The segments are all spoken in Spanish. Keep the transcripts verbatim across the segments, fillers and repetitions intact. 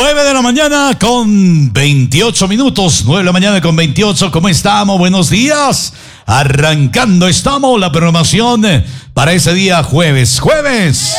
nueve de la mañana con veintiocho minutos. nueve de la mañana con veintiocho. ¿Cómo estamos? Buenos días. Arrancando estamos la programación para ese día jueves. Jueves.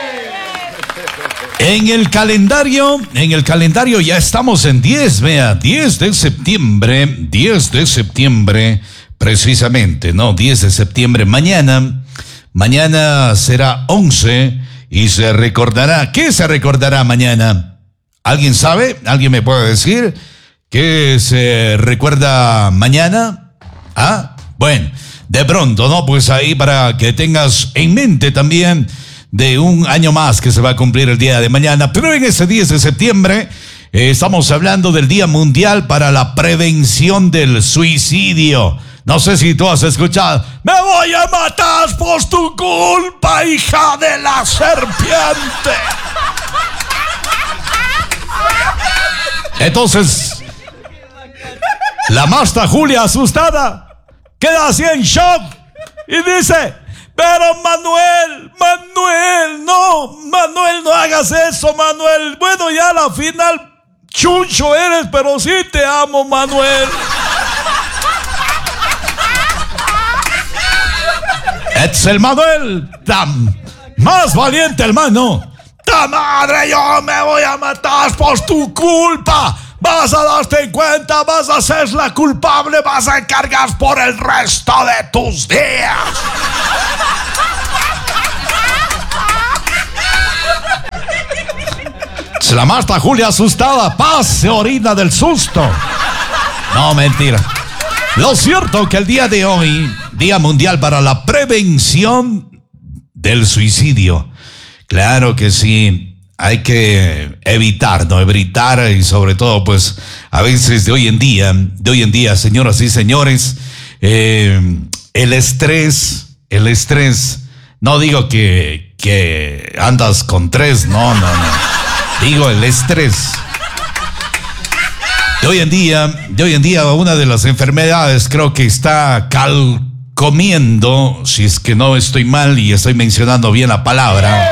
En el calendario, en el calendario ya estamos en diez, vea, diez de septiembre, diez de septiembre, precisamente, ¿no? diez de septiembre, mañana, mañana será once y se recordará. ¿Qué se recordará mañana? ¿Alguien sabe? ¿Alguien me puede decir qué se recuerda mañana? Ah, bueno, de pronto, ¿no? Pues ahí para que tengas en mente también de un año más que se va a cumplir el día de mañana. Pero en ese diez de septiembre eh, estamos hablando del Día Mundial para la Prevención del Suicidio. No sé si tú has escuchado. Me voy a matar por tu culpa, hija de la serpiente. Entonces, la Masta Julia, asustada, queda así en shock y dice: pero Manuel, Manuel, no, Manuel, no hagas eso, Manuel. Bueno, ya a la final, chuncho eres, pero sí te amo, Manuel. Es el Manuel, tan más valiente, hermano. ¡Ta madre, yo me voy a matar por tu culpa! Vas a darte cuenta, vas a ser la culpable, vas a cargar por el resto de tus días. Se la Marta Julia asustada, paz, se orina del susto. No, mentira. Lo cierto que el día de hoy, Día Mundial para la Prevención del Suicidio. Claro que sí, hay que evitar, ¿no? Evitar y sobre todo, pues, a veces de hoy en día, de hoy en día, señoras y señores, eh, el estrés, el estrés, no digo que, que andas con tres, no, no, no, digo el estrés. De hoy en día, de hoy en día, una de las enfermedades creo que está calcomiendo, si es que no estoy mal y estoy mencionando bien la palabra,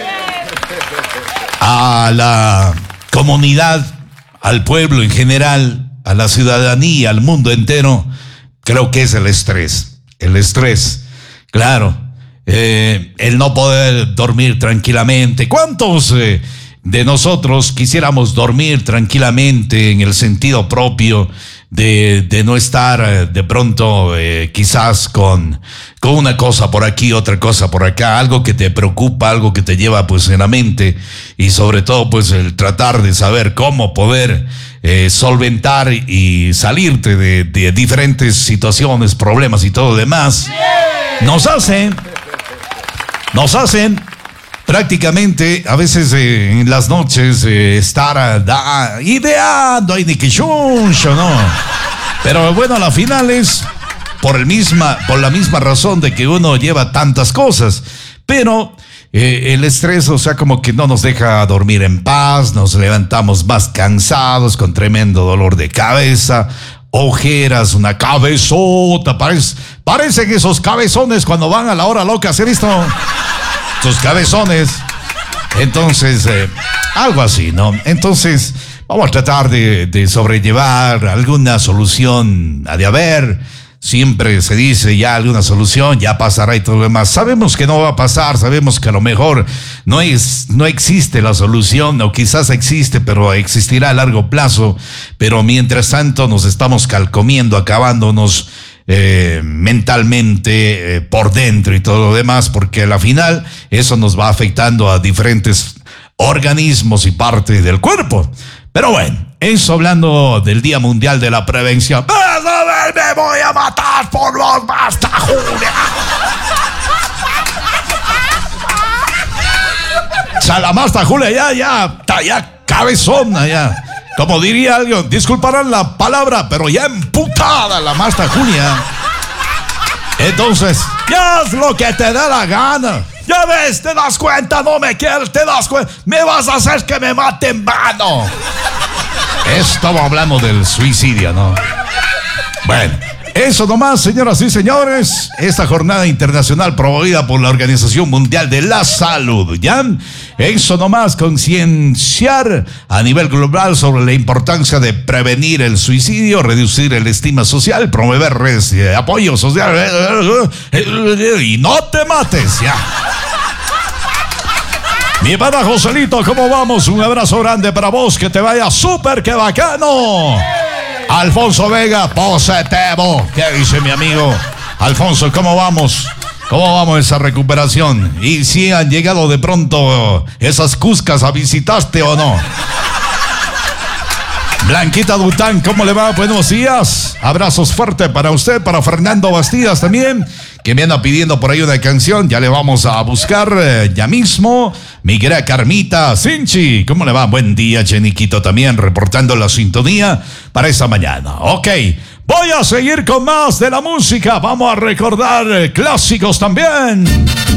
a la comunidad, al pueblo en general, a la ciudadanía, al mundo entero. Creo que es el estrés, el estrés, claro, eh, el no poder dormir tranquilamente. ¿Cuántos eh, de nosotros quisiéramos dormir tranquilamente en el sentido propio de, de no estar eh, de pronto eh, quizás con, con una cosa por aquí, otra cosa por acá, algo que te preocupa, algo que te lleva pues en la mente, y sobre todo pues el tratar de saber cómo poder eh, solventar y salirte de, de diferentes situaciones, problemas y todo lo demás, nos hacen, nos hacen prácticamente a veces eh, en las noches eh, estar uh, da, ideando y ni que chuncho, ¿no? Pero bueno, a la final es por, el misma, por la misma razón de que uno lleva tantas cosas. Pero eh, el estrés, o sea, como que no nos deja dormir en paz, nos levantamos más cansados, con tremendo dolor de cabeza, ojeras, una cabezota, parece, parecen esos cabezones cuando van a la hora loca, ¿se ha visto? Sus cabezones. Entonces, eh, algo así, ¿no? Entonces, vamos a tratar de, de sobrellevar alguna solución. Ha de haber, siempre se dice ya alguna solución, ya pasará y todo lo demás. Sabemos que no va a pasar, sabemos que a lo mejor no es, no existe la solución, o quizás existe, pero existirá a largo plazo. Pero mientras tanto nos estamos calcomiendo, acabándonos Eh, mentalmente, eh, por dentro y todo lo demás, porque a la final eso nos va afectando a diferentes organismos y partes del cuerpo. Pero bueno, eso hablando del Día Mundial de la Prevención. ¡Me voy a matar por los Masta Julia! O sea, la Masta Julia ya, ya, está ya cabezona ya. Como diría alguien, disculparán la palabra, pero ya emputada la Masta Julia. Entonces, ya haz lo que te dé la gana. Ya ves, te das cuenta, no me quieres, te das cuenta. Me vas a hacer que me mate en vano. Estamos hablando del suicidio, ¿no? Bueno, Eso nomás, señoras y señores, esta jornada internacional promovida por la Organización Mundial de la Salud, ¿ya? Eso nomás, concienciar a nivel global sobre la importancia de prevenir el suicidio, reducir el estigma social, promover redes de apoyo social, y no te mates, ya. Mi pana Joselito, ¿cómo vamos? Un abrazo grande para vos, que te vaya súper, que bacano. Alfonso Vega, positivo. ¿Qué dice mi amigo? Alfonso, ¿cómo vamos? ¿Cómo vamos esa recuperación? ¿Y si han llegado de pronto esas cuscas a visitarte o no? Blanquita Dután, ¿cómo le va? Buenos días. Abrazos fuertes para usted, para Fernando Bastidas también, que me anda pidiendo por ahí una canción. Ya le vamos a buscar eh, ya mismo. Mi querida Carmita Sinchi, ¿cómo le va? Buen día, Cheniquito también, reportando la sintonía para esta mañana. Ok, voy a seguir con más de la música. Vamos a recordar eh, clásicos también.